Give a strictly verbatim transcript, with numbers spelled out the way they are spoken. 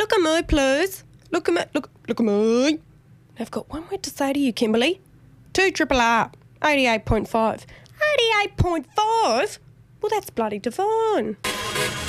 look at me, please. Look at me. Look, look at me. I've got one word to say to you, Kimberly. Two triple R. eighty-eight point five. eighty-eight point five? Well, that's bloody divine.